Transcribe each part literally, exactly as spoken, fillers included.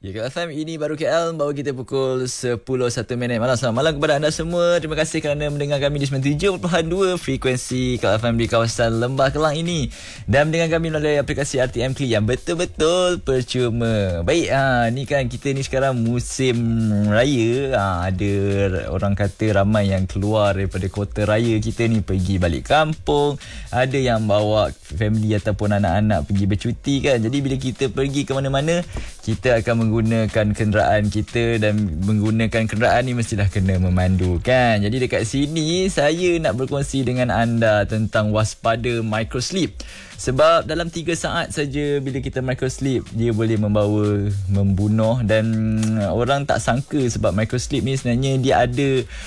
Ya, K L F M, ini baru K L, baru kita pukul sepuluh satu minit malam. Selamat malam kepada anda semua. Terima kasih kerana mendengar kami di sembilan puluh tujuh perpuluhan dua frekuensi K L F M di kawasan Lembah Kelang ini. Dan mendengar kami melalui aplikasi R T M Klik yang betul-betul percuma. Baik, ha, ni kan kita ni sekarang musim raya. Ha, ada orang kata ramai yang keluar daripada kota raya kita ni pergi balik kampung. Ada yang bawa family ataupun anak-anak pergi bercuti kan. Jadi bila kita pergi ke mana-mana, kita akan menggunakan kenderaan kita, dan menggunakan kenderaan ni mestilah kena memandu kan. Jadi dekat sini saya nak berkongsi dengan anda tentang waspada microslip. Sebab dalam tiga saat saja bila kita microslip, dia boleh membawa membunuh. Dan orang tak sangka sebab microslip ni sebenarnya dia ada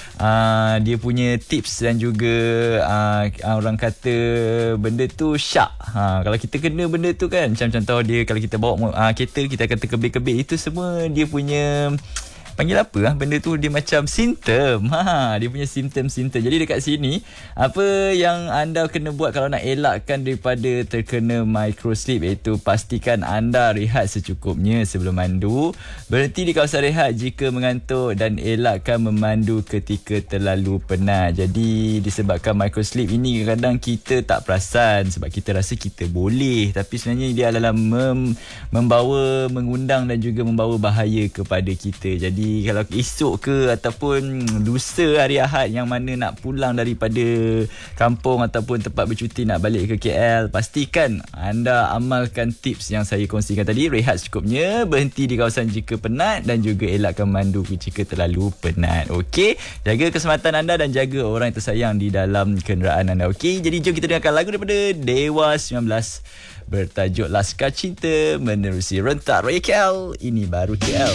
uh, dia punya tips dan juga uh, orang kata benda tu syak. Ha, kalau kita kena benda tu kan, macam contoh dia kalau kita bawa uh, kereta, kita akan terkebit-kebit, itu semua dia punya panggil apa lah, benda tu dia macam simptom. Ha, dia punya simptom-simptom. Jadi dekat sini, apa yang anda kena buat kalau nak elakkan daripada terkena microslip, iaitu pastikan anda rehat secukupnya sebelum mandu. Berhenti di kawasan rehat jika mengantuk, dan elakkan memandu ketika terlalu penat. Jadi disebabkan microslip ini, kadang-kadang kita tak perasan sebab kita rasa kita boleh, tapi sebenarnya dia adalah mem- membawa, mengundang dan juga membawa bahaya kepada kita. Jadi kalau esok ke ataupun lusa hari Ahad yang mana nak pulang daripada kampung ataupun tempat bercuti nak balik ke K L, pastikan anda amalkan tips yang saya kongsikan tadi. Rehat secukupnya, berhenti di kawasan jika penat, dan juga elakkan mandu jika terlalu penat. Okey, jaga keselamatan anda dan jaga orang yang tersayang di dalam kenderaan anda. Okey, jadi jom kita dengarkan lagu daripada Dewa sembilan belas bertajuk Laskar Cinta menerusi rentak Raya K L. Ini baru K L.